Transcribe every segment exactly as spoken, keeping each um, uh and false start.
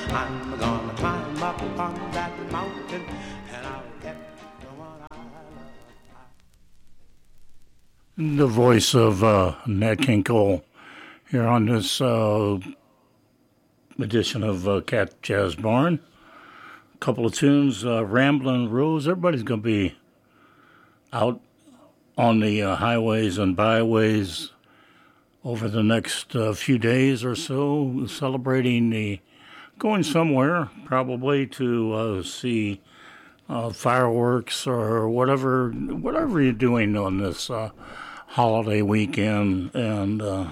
I'm gonna climb up on that mountain and I'll get the one I love. The voice of uh, Nat King Cole here on this uh, edition of uh, Cat Jazz Barn. A couple of tunes, uh, Ramblin' Rose. Everybody's going to be out on the uh, highways and byways over the next uh, few days or so, celebrating the, going somewhere, probably to uh, see uh, fireworks or whatever, whatever you're doing on this uh, holiday weekend. And uh,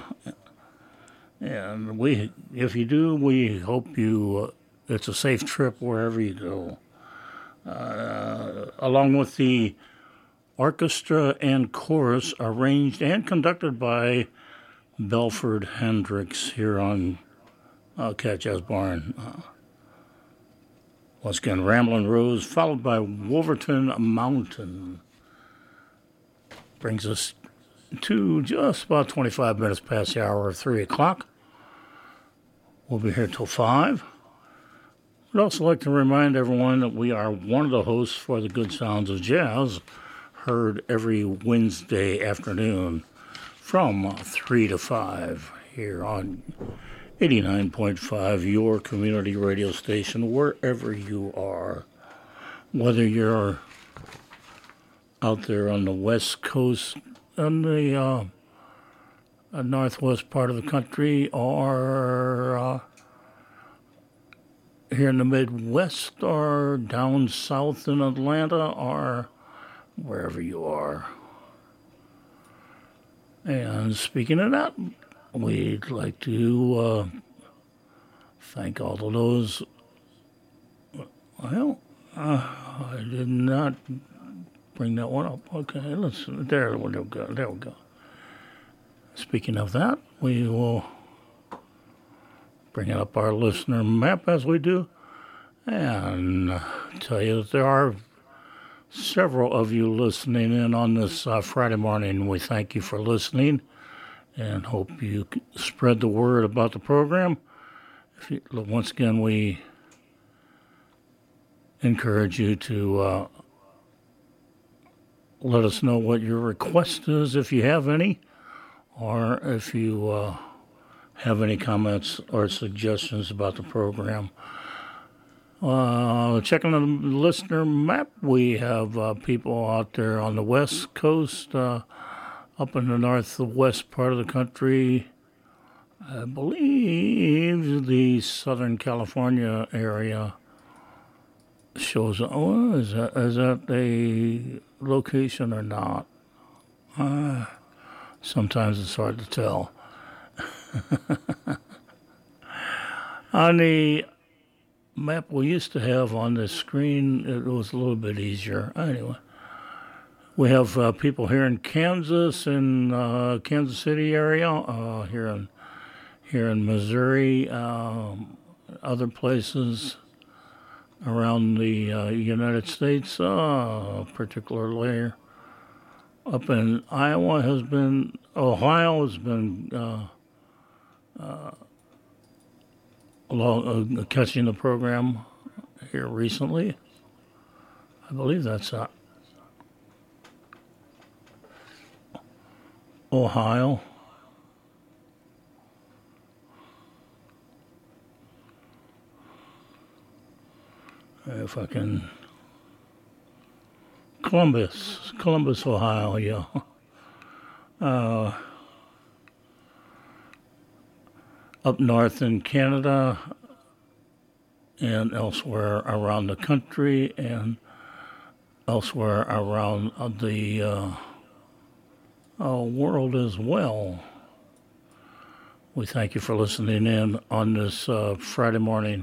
and we, if you do, we hope you, uh, it's a safe trip wherever you go. Uh, along with the orchestra and chorus arranged and conducted by Belford Hendricks here on uh, Cat Jazz Barn. Uh, once again, Ramblin' Rose, followed by Wolverton Mountain. Brings us to just about twenty-five minutes past the hour of three o'clock. We'll be here till five. I'd also like to remind everyone that we are one of the hosts for the Good Sounds of Jazz, heard every Wednesday afternoon from three to five here on eighty-nine point five, your community radio station, wherever you are. Whether you're out there on the west coast, on the uh, uh, northwest part of the country, or uh, here in the Midwest, or down south in Atlanta, or wherever you are. And speaking of that, we'd like to uh, thank all of those. Well, uh, I did not bring that one up. Okay, let's. There we go. There we go. Speaking of that, we will bring up our listener map as we do, and tell you that there are several of you listening in on this uh, Friday morning. We thank you for listening and hope you spread the word about the program. If you, once again, we encourage you to uh, let us know what your request is, if you have any, or if you uh, have any comments or suggestions about the program. Uh, checking the listener map, we have uh, people out there on the west coast, uh, up in the northwest part of the country. I believe the Southern California area shows. Oh, is that is that a location or not? Uh, sometimes it's hard to tell. On the map we used to have on the screen, it was a little bit easier. Anyway, we have uh, people here in Kansas, in uh, Kansas City area, uh, here in here in Missouri, um, other places around the uh, United States, uh, particularly up in Iowa has been, Ohio has been uh, uh, along, uh, catching the program here recently. I believe that's uh, Ohio. If I can, Columbus, Columbus, Ohio, yeah. Uh, up north in Canada and elsewhere around the country and elsewhere around the uh, uh, world as well. We thank you for listening in on this uh, Friday morning.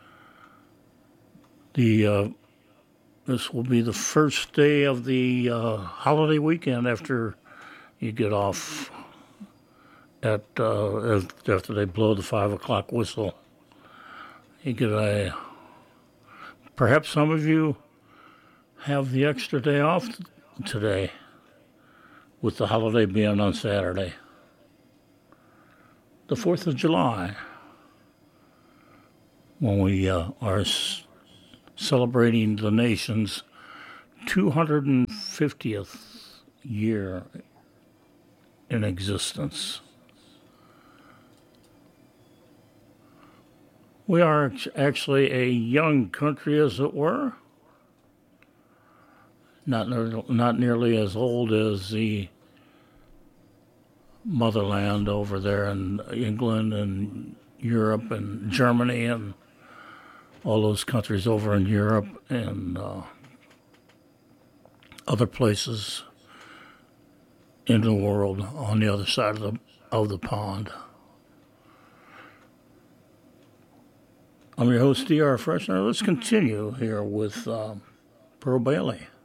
The uh, this will be the first day of the uh, holiday weekend after you get off at uh, after they blow the five o'clock whistle. You get a perhaps some of you have the extra day off today, with the holiday being on Saturday, the Fourth of July. when we uh, are s- celebrating the nation's two hundred fiftieth year in existence. We are actually a young country, as it were, not, ne- not nearly as old as the motherland over there in England and Europe and Germany and all those countries over in Europe and uh, other places in the world on the other side of the of the pond. I'm your host, D R Freshner. Let's continue here with uh, Pearl Bailey.